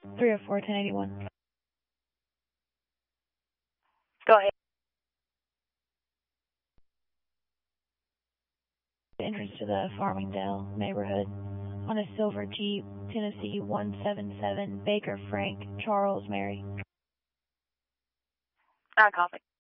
304 1081. Go ahead. Entrance to the Farmingdale neighborhood on a silver Jeep, Tennessee 177, Baker Frank, Charles Mary. I copy.